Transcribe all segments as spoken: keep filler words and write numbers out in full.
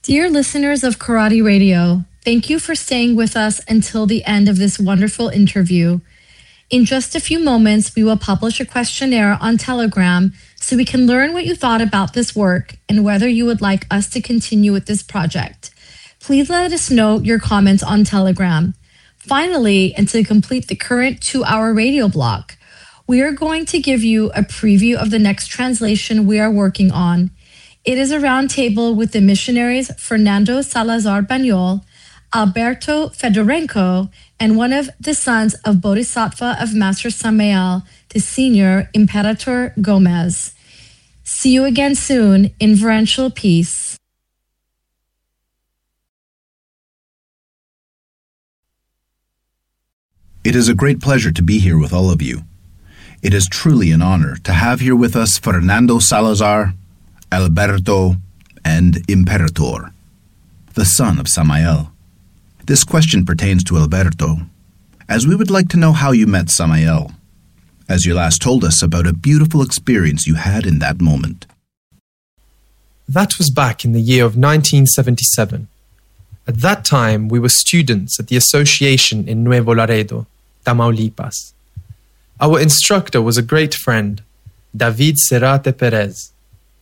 Dear listeners of Karate Radio, thank you for staying with us until the end of this wonderful interview. In just a few moments, we will publish a questionnaire on Telegram so we can learn what you thought about this work and whether you would like us to continue with this project. Please let us know your comments on Telegram. Finally, and to complete the current two-hour radio block, we are going to give you a preview of the next translation we are working on. It is a roundtable with the missionaries Fernando Salazar Bañol, Alberto Fedorenko, and one of the sons of Bodhisattva of Master Samael, the senior Imperator Gomez. See you again soon in Verential Peace. It is a great pleasure to be here with all of you. It is truly an honor to have here with us Fernando Salazar, Alberto, and Imperator, the son of Samael. This question pertains to Alberto, as we would like to know how you met Samael, as you last told us about a beautiful experience you had in that moment. That was back in the year of nineteen seventy-seven. At that time, we were students at the association in Nuevo Laredo, Tamaulipas. Our instructor was a great friend, David Serrate Perez.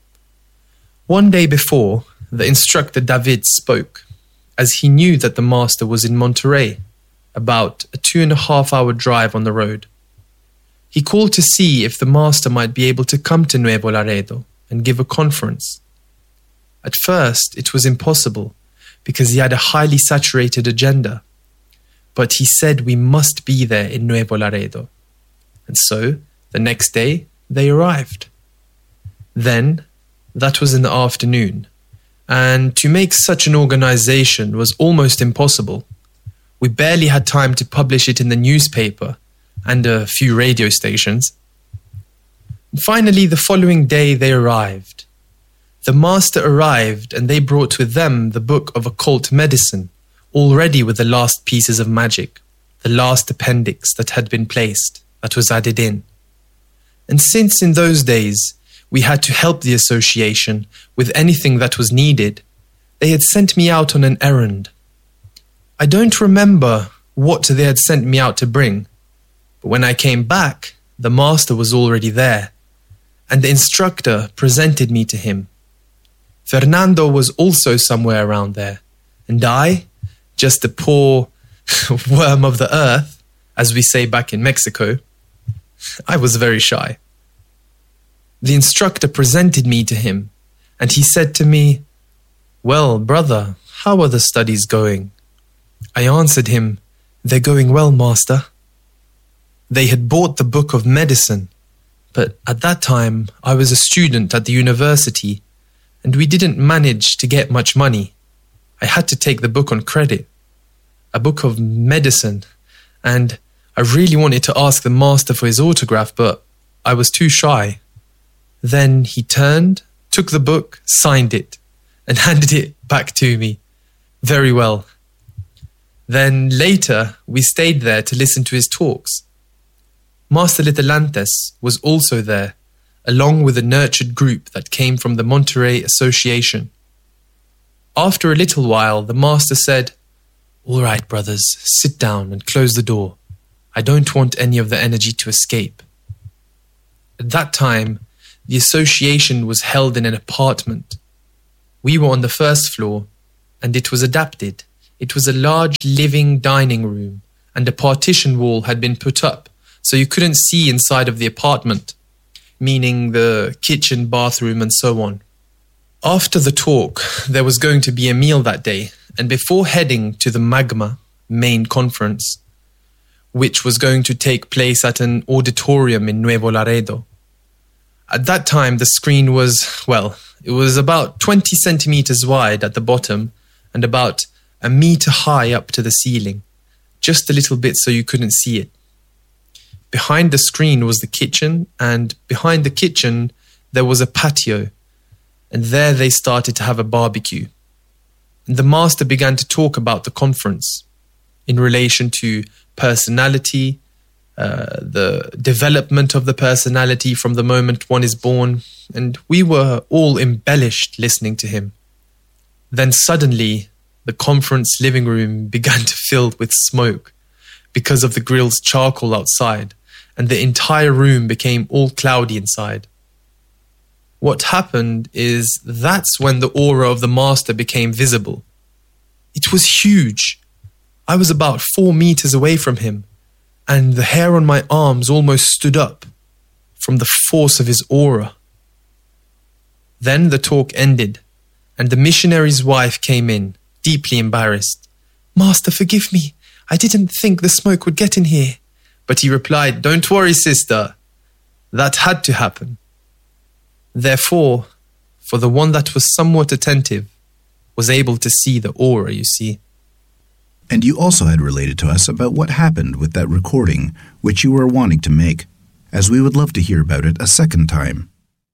One day before, the instructor David spoke, as he knew that the master was in Monterrey, about a two and a half hour drive on the road. He called to see if the master might be able to come to Nuevo Laredo and give a conference. At first, it was impossible because he had a highly saturated agenda, but he said we must be there in Nuevo Laredo. And so, the next day, they arrived. Then, that was in the afternoon, and to make such an organization was almost impossible. We barely had time to publish it in the newspaper and a few radio stations. And finally, the following day they arrived. The master arrived and they brought with them the book of occult medicine, already with the last pieces of magic, the last appendix that had been placed, that was added in. And since in those days, we had to help the association with anything that was needed, they had sent me out on an errand. I don't remember what they had sent me out to bring, but when I came back, the master was already there, and the instructor presented me to him. Fernando was also somewhere around there, and I, just a poor worm of the earth, as we say back in Mexico, I was very shy. The instructor presented me to him, and he said to me, "Well, brother, how are the studies going?" I answered him, "They're going well, master." They had bought the book of medicine, but at that time I was a student at the university, and we didn't manage to get much money. I had to take the book on credit, a book of medicine, and I really wanted to ask the master for his autograph, but I was too shy. Then he turned, took the book, signed it, and handed it back to me. Very well. Then later, we stayed there to listen to his talks. Master Litelantes was also there, along with a nurtured group that came from the Monterrey Association. After a little while, the master said, "All right, brothers, sit down and close the door. I don't want any of the energy to escape." At that time, the association was held in an apartment. We were on the first floor, and it was adapted. It was a large living dining room, and a partition wall had been put up, so you couldn't see inside of the apartment, meaning the kitchen, bathroom, and so on. After the talk, there was going to be a meal that day, and before heading to the Magma main conference, which was going to take place at an auditorium in Nuevo Laredo, at that time, the screen was, well, it was about twenty centimeters wide at the bottom and about a meter high up to the ceiling, just a little bit so you couldn't see it. Behind the screen was the kitchen, and behind the kitchen, there was a patio, and there they started to have a barbecue. And the master began to talk about the conference in relation to personality, Uh, the development of the personality from the moment one is born, and we were all embellished listening to him. Then suddenly, the conference living room began to fill with smoke because of the grill's charcoal outside, and the entire room became all cloudy inside. What happened is that's when the aura of the master became visible. It was huge. I was about four meters away from him, and the hair on my arms almost stood up from the force of his aura. Then the talk ended, and the missionary's wife came in, deeply embarrassed. "Master, forgive me. I didn't think the smoke would get in here." But he replied, "Don't worry, sister. That had to happen." Therefore, for the one that was somewhat attentive, was able to see the aura, you see. And you also had related to us about what happened with that recording which you were wanting to make, as we would love to hear about it a second time.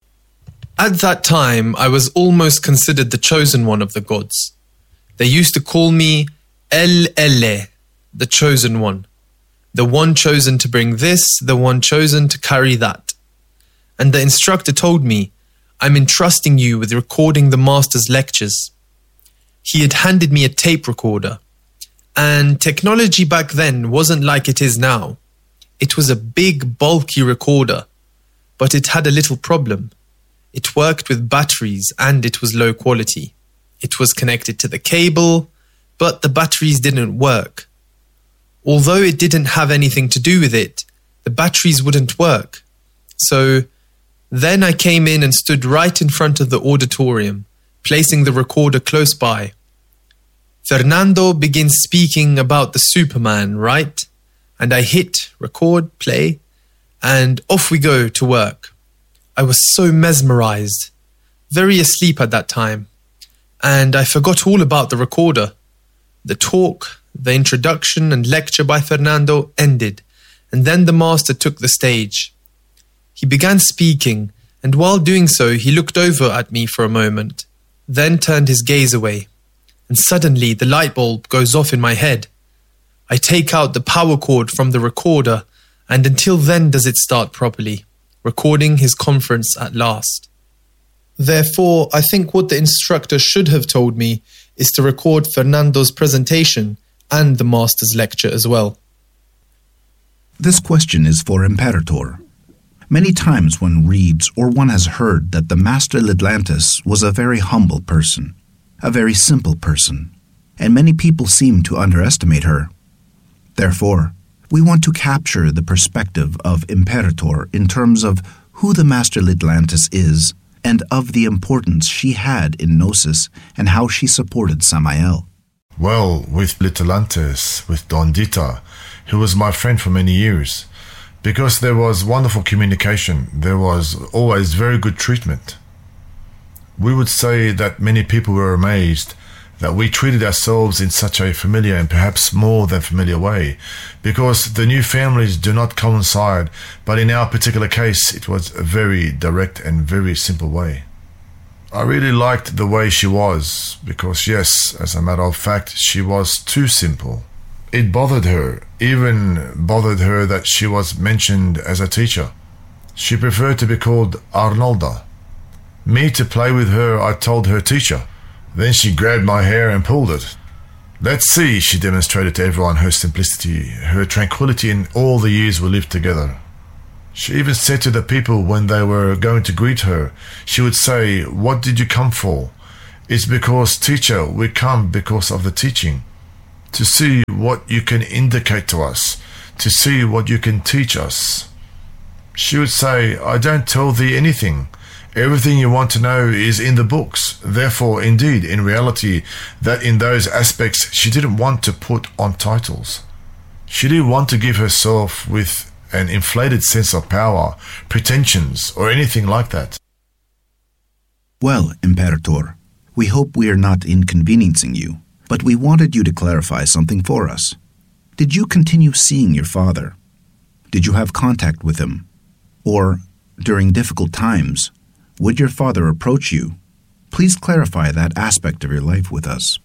At that time, I was almost considered the chosen one of the gods. They used to call me El Ele, the chosen one. The one chosen to bring this, the one chosen to carry that. And the instructor told me, "I'm entrusting you with recording the master's lectures." He had handed me a tape recorder. And technology back then wasn't like it is now. It was a big, bulky recorder, but it had a little problem. It worked with batteries and it was low quality. It was connected to the cable, but the batteries didn't work. Although it didn't have anything to do with it, the batteries wouldn't work. So then I came in and stood right in front of the auditorium, placing the recorder close by. Fernando begins speaking about the Superman, right? And I hit record, play, and off we go to work. I was so mesmerized, very asleep at that time, and I forgot all about the recorder. The talk, the introduction and lecture by Fernando ended, and then the master took the stage. He began speaking, and while doing so, he looked over at me for a moment, then turned his gaze away. And suddenly the light bulb goes off in my head. I take out the power cord from the recorder, and until then does it start properly, recording his conference at last. Therefore, I think what the instructor should have told me is to record Fernando's presentation and the master's lecture as well. This question is for Imperator. Many times one reads or one has heard that the Master Lidlantis was a very humble person, a very simple person, and many people seem to underestimate her. Therefore, we want to capture the perspective of Imperator in terms of who the Master Lidlantis is and of the importance she had in Gnosis and how she supported Samael. Well, with Lidlantis, with Don Dita, who was my friend for many years, because there was wonderful communication, there was always very good treatment. We would say that many people were amazed that we treated ourselves in such a familiar and perhaps more than familiar way, because the new families do not coincide, but in our particular case it was a very direct and very simple way. I really liked the way she was, because yes, as a matter of fact, she was too simple. It bothered her, even bothered her that she was mentioned as a teacher. She preferred to be called Arnolda. Me to play with her, I told her teacher. Then she grabbed my hair and pulled it. Let's see, she demonstrated to everyone her simplicity, her tranquility in all the years we lived together. She even said to the people when they were going to greet her, she would say, "What did you come for?" "It's because, teacher, we come because of the teaching. To see what you can indicate to us, to see what you can teach us." She would say, "I don't tell thee anything. Everything you want to know is in the books." Therefore, indeed, in reality, that in those aspects she didn't want to put on titles. She didn't want to give herself with an inflated sense of power, pretensions, or anything like that. Well, Imperator, we hope we are not inconveniencing you, but we wanted you to clarify something for us. Did you continue seeing your father? Did you have contact with him? Or, during difficult times, would your father approach you? Please clarify that aspect of your life with us.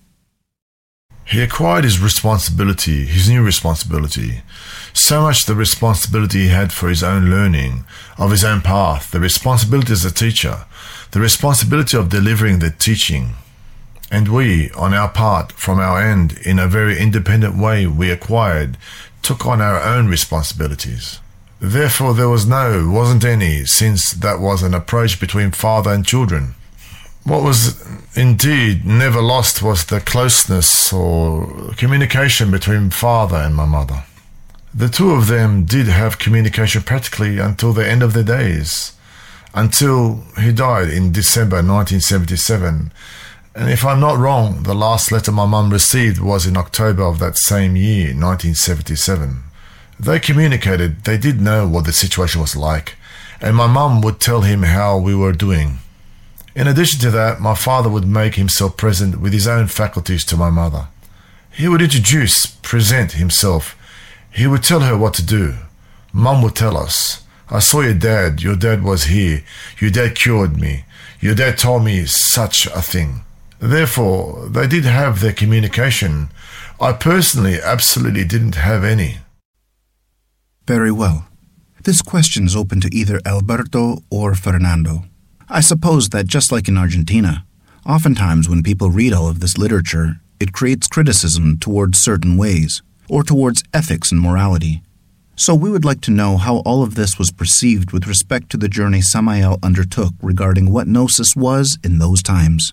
He acquired his responsibility, his new responsibility. So much the responsibility he had for his own learning, of his own path, the responsibility as a teacher, the responsibility of delivering the teaching. And we, on our part, from our end, in a very independent way we acquired, took on our own responsibilities. Therefore there was no, wasn't any, since that was an approach between father and children. What was indeed never lost was the closeness or communication between father and my mother. The two of them did have communication practically until the end of their days, until he died in December nineteen seventy-seven. And if I'm not wrong, the last letter my mum received was in October of that same year, nineteen seventy-seven. They communicated, they did know what the situation was like, and my mum would tell him how we were doing. In addition to that, my father would make himself present with his own faculties to my mother. He would introduce, present himself. He would tell her what to do. Mum would tell us, I saw your dad, your dad was here, your dad cured me, your dad told me such a thing. Therefore, they did have their communication. I personally absolutely didn't have any. Very well. This question is open to either Alberto or Fernando. I suppose that just like in Argentina, oftentimes when people read all of this literature, it creates criticism towards certain ways, or towards ethics and morality. So we would like to know how all of this was perceived with respect to the journey Samael undertook regarding what Gnosis was in those times.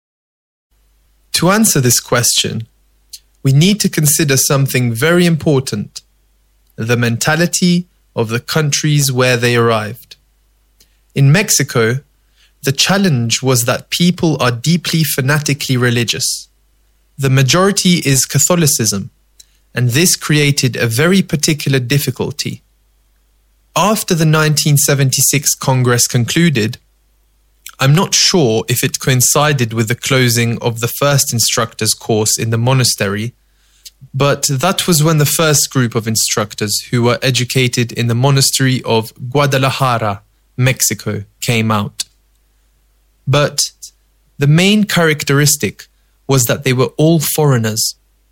To answer this question, we need to consider something very important: the mentality of the countries where they arrived. In Mexico, the challenge was that people are deeply fanatically religious. The majority is Catholicism, and this created a very particular difficulty. After the nineteen seventy-six Congress concluded, I'm not sure if it coincided with the closing of the first instructors course in the monastery, but that was when the first group of instructors who were educated in the monastery of Guadalajara, Mexico, came out. But the main characteristic was that they were all foreigners.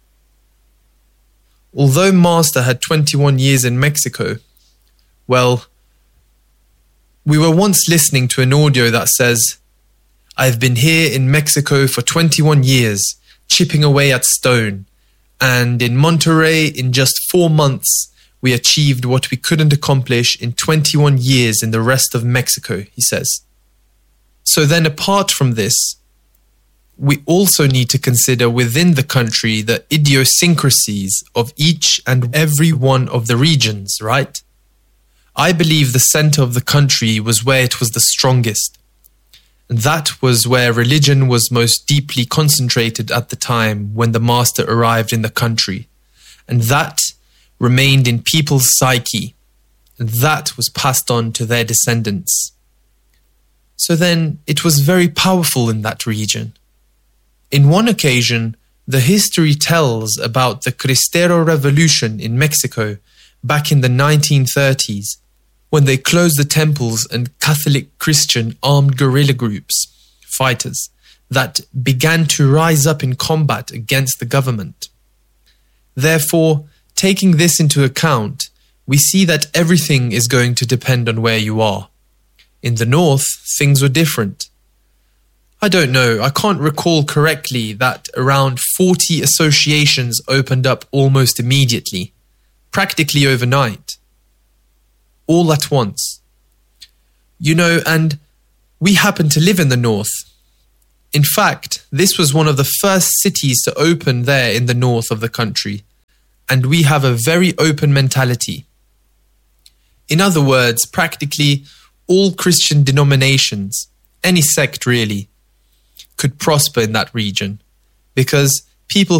Although Master had twenty-one years in Mexico, well, we were once listening to an audio that says, I've been here in Mexico for twenty-one years, chipping away at stone, and in Monterrey, in just four months, we achieved what we couldn't accomplish in twenty-one years in the rest of Mexico, he says. So then apart from this, we also need to consider within the country the idiosyncrasies of each and every one of the regions, right? I believe the center of the country was where it was the strongest. And that was where religion was most deeply concentrated at the time when the Master arrived in the country. And that remained in people's psyche. And that was passed on to their descendants. So then it was very powerful in that region. In one occasion, the history tells about the Cristero Revolution in Mexico back in the nineteen thirties, when they closed the temples and Catholic Christian armed guerrilla groups, fighters, that began to rise up in combat against the government. Therefore, taking this into account, we see that everything is going to depend on where you are. In the north, things were different. I don't know, I can't recall correctly that around forty associations opened up almost immediately, practically overnight. All at once. You know, and we happen to live in the north. In fact, this was one of the first cities to open there in the north of the country, and we have a very open mentality. In other words, practically all Christian denominations, any sect really, could prosper in that region, because people